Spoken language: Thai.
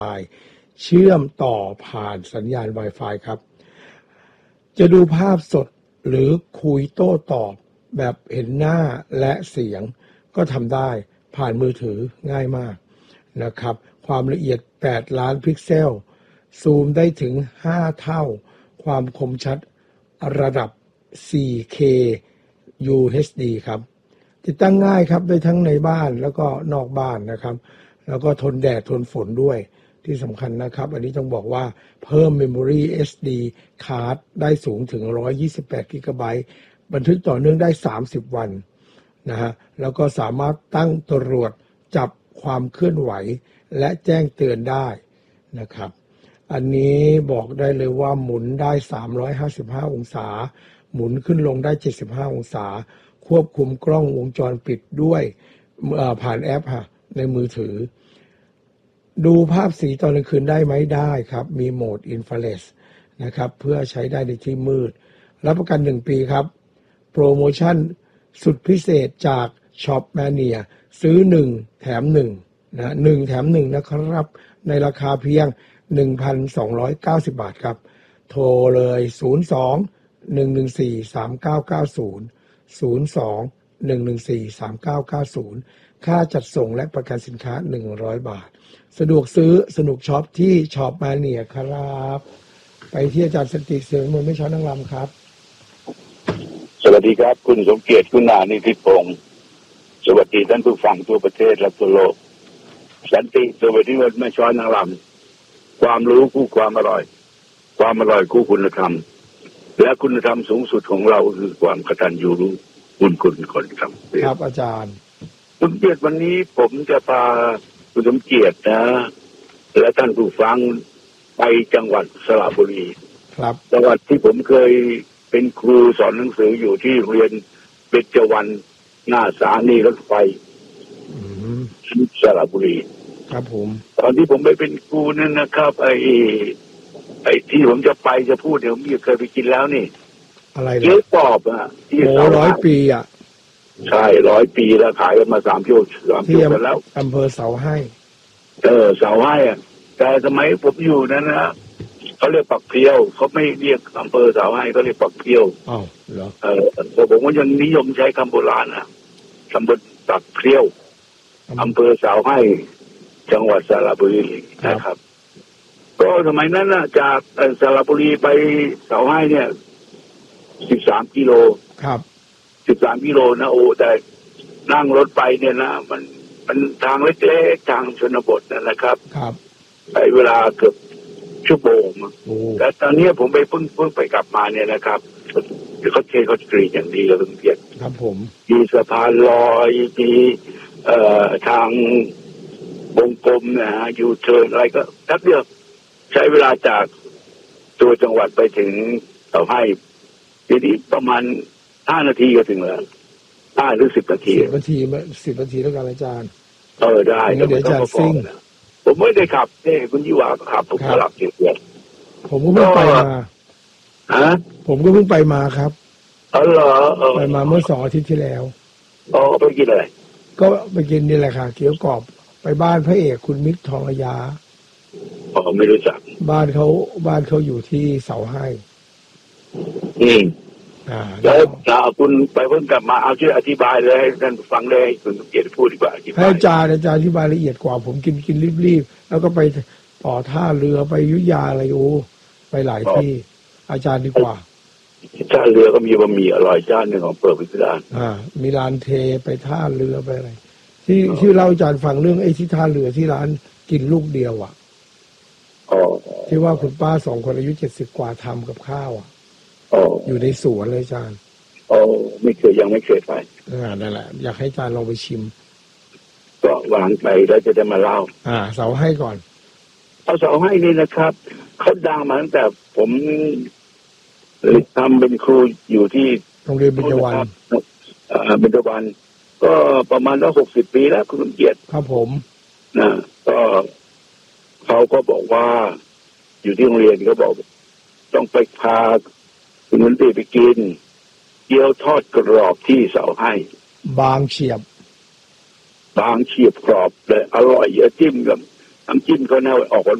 เชื่อมต่อผ่านสัญญาณ Wi-Fi ครับจะดูภาพสดหรือคุยโต้ตอบแบบเห็นหน้าและเสียงก็ทำได้ผ่านมือถือง่ายมากนะครับความละเอียด8ล้านพิกเซลซูมได้ถึง5เท่าความคมชัดระดับ 4K UHD ครับติดตั้งง่ายครับได้ทั้งในบ้านแล้วก็นอกบ้านนะครับแล้วก็ทนแดดทนฝนด้วยที่สำคัญนะครับอันนี้ต้องบอกว่าเพิ่ม Memory SD Card ได้สูงถึง128 GB บันทึกต่อเนื่องได้30วันนะฮะแล้วก็สามารถตั้งตรวจจับความเคลื่อนไหวและแจ้งเตือนได้นะครับอันนี้บอกได้เลยว่าหมุนได้355องศาหมุนขึ้นลงได้75องศาควบคุมกล้องวงจรปิดด้วยผ่านแอปในมือถือดูภาพสีตอนกลางคืนได้ไหมได้ครับมีโหมดอินฟราเรดนะครับเพื่อใช้ได้ในที่มืดรับประกัน1ปีครับโปรโมชั่นสุดพิเศษจาก Shop Mania ซื้อ1แถม1นะ1แถม1นะครับในราคาเพียง 1,290 บาทครับโทรเลย02-114-3990 ค่าจัดส่งและประกันสินค้า100บาทสะดวกซื้อสนุกช็อปที่ช็อปมาเนียครับไปที่อาจารย์สันติเสือมนไม่ช้อนนางรำครับสวัสดีครับคุณสมเกียรติคุณานิติพงศ์สวัสดีท่านผู้ฟังทั่วประเทศและทั่วโลกสันติสวัสดีวันไม่ช้อนนางรำความรู้คู่ความอร่อยความอร่อยคู่คุณธรรมและคุณธรรมสูงสุดของเราคือความกตัญญูรู้คุณคนครับครับอาจารย์คุณเกียรติวันนี้ผมจะพาคุณสมเกียรตินะและท่านผู้ฟังไปจังหวัดสระบุรีครับจังหวัดที่ผมเคยเป็นครูสอนหนังสืออยู่ที่โรงเรียนเบญจวรรณหน้าสถานีรถไฟที่สระบุรีครับผมตอนที่ผมไปเป็นครูนั่นนะครับไอ้ที่ผมจะไปจะพูดเดี๋ยวผมเคยไปกินแล้วนี่อะไรเกี๊ยวกรอบที่โอ้100 ปีใช่100 ปีแล้วขายกันมา3 ชั่วกันแล้วอำเภอเสาให้เสาให้แต่สมัยผมอยู่นั้นนะเขาเรียกปักเพียวเขาไม่เรียกอำเภอเสาให้เขาเรียกปักเพียวอ้าวเหรอแต่ผมก็ยังนิยมใช้คำโบราณตำบลปักเพียวอำเภอเสาให้จังหวัดสระบุรีนะครับก็สมัยนั้นจากสระบุรีไปเสาให้เนี่ย13 กิโลครับ 13 กิโลนะโอ้แต่นั่งรถไปเนี่ยนะมันทางเล็กๆทางชนบทนะครับครับใช้เวลาเกือบชั่วโมงแต่ตอนนี้ผมไปเพิ่งไปกลับมาเนี่ยนะครับเขาเทเขากรีดอย่างดีเลยเพียรครับผมมีสะพานลอยมีทางวงกลมนะฮะยูเทิร์นอะไรก็ทักเดียวใช้เวลาจากตัวจังหวัดไปถึงเสาให้ทีนี้ประมาณ5 นาทีก็ถึงแล้ว5 หรือ 10 นาที 10 นาที10 นาทีแล้วกันอาจารย์ได้เดี๋ยวอาจารย์ซิ่งผมไม่ได้ขับคุณยี่หว่าขับผมสลับเกียร์ผมก็เพิ่งไปมาผมก็เพิ่งไปมาครับเหรอไปมาเมื่อ2 อาทิตย์ที่แล้วไปกินอะไรก็ไปกินนี่แหละค่ะเกี๊ยวกรอบไปบ้านพระเอกคุณมิตรทองระยาไม่รู้จักบ้านเขาอยู่ที่เสาให้แล้วคุณไปเพิ่งกลับมาเอาช่วยอธิบายเลยให้ท่านฟังเลยคุณสมเกียรติพูดดีกว่าให้อาจารย์อธิบายละเอียดกว่าผมกินรีบๆแล้วก็ไปต่อท่าเรือไปยุธยาอะไรไปหลายที่อาจารย์ดีกว่าท่าเรือก็มีบะหมี่อร่อยจานนึงของเปิดพิสดารมีร้านเทไปท่าเรือไปอะไรที่เล่าอาจารย์ฟังเรื่องไอ้ที่ท่าเรือที่ร้านกินลูกเดียวที่ว่าคุณป้า2 คนอายุ70 กว่าทำกับข้าวอยู่ในสวนเลยอาจารย์ยังไม่เคยไปนั่นแหละอยากให้อาจารย์ลองไปชิมก็วางไปแล้วจะได้มาเล่าเสาให้ก่อนเอาเสาให้นี่นะครับเขาดังมาตั้งแต่ผมทำเป็นครูอยู่ที่โรงเรียนเบญจวรรณเบญจวรรณก็ประมาณ60 ปีแล้วคุณสมเกียรติครับผมก็เขาก็บอกว่าอยู่ที่โรงเรียนเขาบอกต้องไปพาคุณมนตรีไปกินเกี๊ยวทอดกรอบที่เสาให้บางเฉียบกรอบเลยอร่อยเยอะจิ้มกับน้ำจิ้มเขาแนวออก